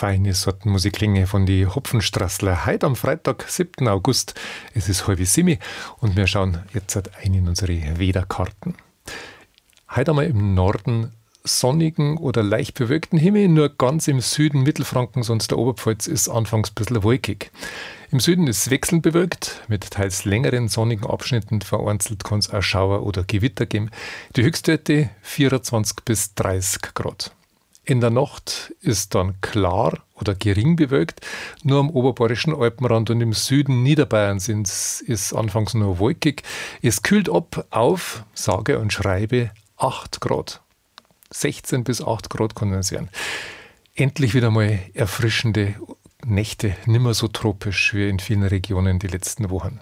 Feine Sortenmusiklinge von die Hopfenstrassler. Heute am Freitag, 7. August. Es ist 6:30 und wir schauen jetzt ein in unsere Wetterkarten. Heute haben wir im Norden sonnigen oder leicht bewölkten Himmel, nur ganz im Süden Mittelfranken, sonst der Oberpfalz ist anfangs ein bisschen wolkig. Im Süden ist es wechselnd bewölkt, mit teils längeren sonnigen Abschnitten, vereinzelt kann es auch Schauer oder Gewitter geben. Die Höchstwerte 24 bis 30 Grad. In der Nacht ist dann klar oder gering bewölkt. Nur am oberbayerischen Alpenrand und im Süden Niederbayerns ist anfangs nur wolkig. Es kühlt ab auf, sage und schreibe, 8 Grad. 16 bis 8 Grad kann es sein. Endlich wieder mal erfrischende Nächte, nimmer so tropisch wie in vielen Regionen die letzten Wochen.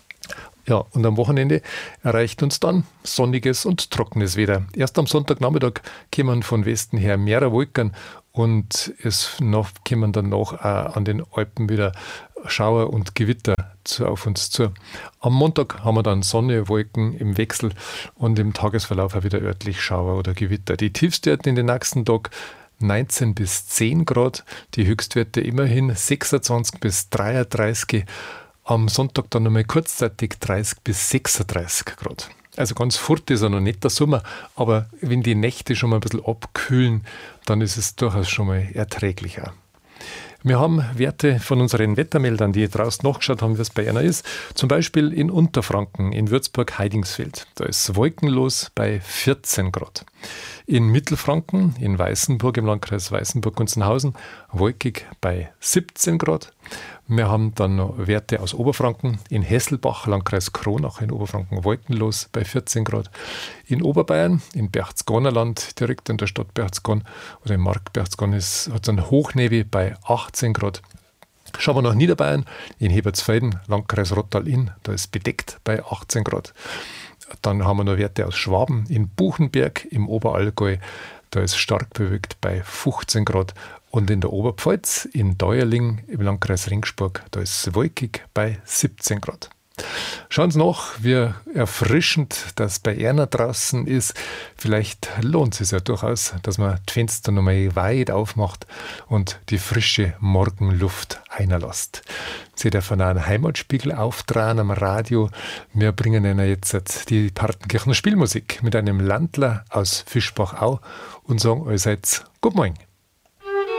Ja, und am Wochenende erreicht uns dann sonniges und trockenes Wetter. Erst am Sonntagnachmittag kommen von Westen her mehrere Wolken und es kommen dann noch an den Alpen wieder Schauer und Gewitter auf uns zu. Am Montag haben wir dann Sonne, Wolken im Wechsel und im Tagesverlauf auch wieder örtlich Schauer oder Gewitter. Die Tiefstwerte in den nächsten Tag 19 bis 10 Grad, die Höchstwerte immerhin 26 bis 33. Am Sonntag dann nochmal kurzzeitig 30 bis 36 Grad. Also ganz fort ist er noch nicht der Sommer, aber wenn die Nächte schon mal ein bisschen abkühlen, dann ist es durchaus schon mal erträglicher. Wir haben Werte von unseren Wettermeldern, die draußen nachgeschaut haben, wie es bei einer ist. Zum Beispiel in Unterfranken, in Würzburg-Heidingsfeld. Da ist es wolkenlos bei 14 Grad. In Mittelfranken, in Weißenburg, im Landkreis Weißenburg-Gunzenhausen, wolkig bei 17 Grad. Wir haben dann noch Werte aus Oberfranken, in Hesselbach, Landkreis Kronach, in Oberfranken, wolkenlos bei 14 Grad. In Oberbayern, in Berchtesgadener Land, direkt in der Stadt Berchtesgaden oder im Markt Berchtesgaden, hat es einen Hochnebel bei 18 Grad. Schauen wir nach Niederbayern, in Hebertsfelden, Landkreis Rottal-Inn, da ist bedeckt bei 18 Grad. Dann haben wir noch Werte aus Schwaben, in Buchenberg, im Oberallgäu, da ist stark bewölkt bei 15 Grad. Und in der Oberpfalz, in Deuerling, im Landkreis Ringsburg, da ist es wolkig bei 17 Grad. Schauen Sie nach, wie erfrischend das bei Erna draußen ist. Vielleicht lohnt es sich ja durchaus, dass man die Fenster nochmal weit aufmacht und die frische Morgenluft einlässt. Sie dürfen auch einen Heimatspiegel auftragen am Radio. Wir bringen Ihnen jetzt die Partenkirchener Spielmusik mit einem Landler aus Fischbachau und sagen allseits Guten Morgen.